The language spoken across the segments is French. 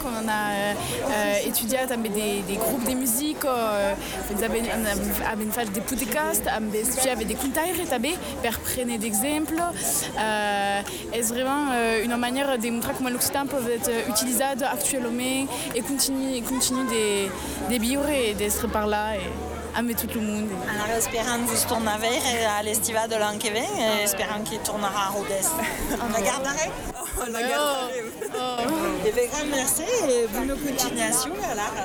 on a étudiat també des groupes de musique, ens haben fait des podcasts, haben estudiat des contaires també per prendre d'exemples. C'est vraiment une manière de montrer comment l'occitan peut être utilisé actuellement et continue de vivre et d'être par là. Avec tout le monde. Alors, espérant vous tornaver à l'estiva de l'an qui vient, et espérant qu'il tournera à Rodez. On la garderait. On la garderait. Et bien, grand merci et bonne continuation.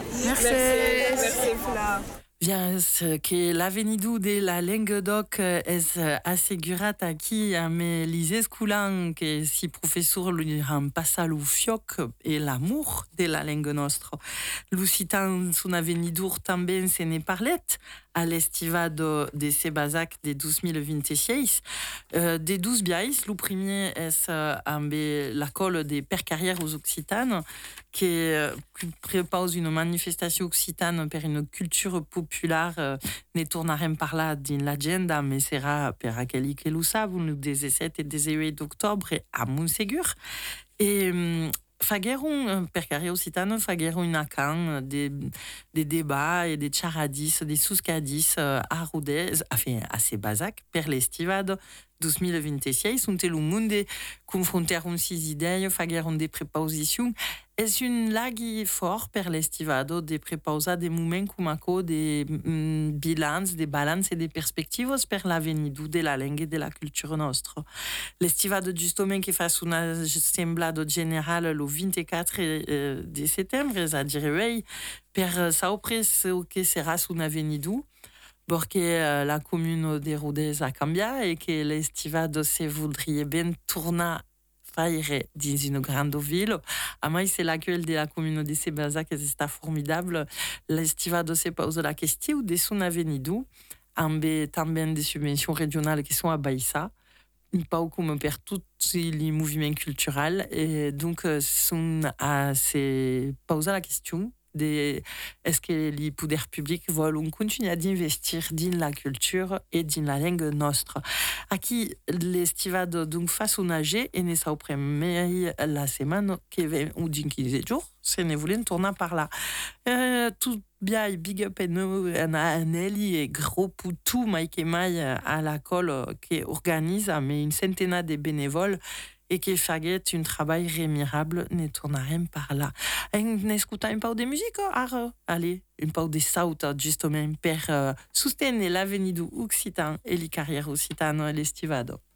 Merci. Fla. Viens que l'avenidu de la Languedoc es assegurat aquí a me lises culan que si professor lui han passat lo fioc et l'amour de la langue nostra. L'occitan son avenidur també se ne parlet a l'estiva de Sebazac de 2026. De 12 biais, le premier est amb l'acol de percarrières aux Occitanes qui prépose une manifestation occitane per une culture populaire. Ne tornarem par là din l'agenda, mais sera per aquelli que lo savent, le 17 et 18 d'octobre à Montségur. Et fagueron, per carrière occitane, fagueron une acan, des débats et des charadis, des souscadis à Rodez, enfin, à Sebazac, per l'estivado 2026, un telo monde confronteron sis ideias, fagueron des prépositions. Es un lagui fort per l'estivado de prepausar des moments com aco de bilans, de balans et de perspectives per l'avenidu de la langue et de la culture nostra. L'estivado justament que fa un assemblado general le 24 de setembre, és a dire per saupres que serà un avenidu, porque la commune de Rodez a canviat et que l'estivado se voudria ben tornar faire dans une grande ville. À moi, c'est l'accueil de la commune de Sebazac qui est formidable. L'estivado se pose la question de son avenidu, amb també des subventions régionales qui sont à Baïssa, pas comme per tous les mouvements culturels. Et donc, se pose la question de est-ce que les pouvoirs publics veulent continuer d'investir dans la culture et dans la langue nostra. Aquí l'estivado donc façonnager et ne s'auprès la semaine qui vient ou dans 15 jours, se ne voulait tourner par là. Tout bien big up et nous Nelly et gros pour tout Mike et Mai à la colle qui organise mais une centaine de bénévoles et qui fait un travail remarquable, ne tournarem par là. N'écoutant un peu de musique, allez, un peu de saut, justement, pour soutenir l'avenir occitan et les carrières occitanes à l'estivado.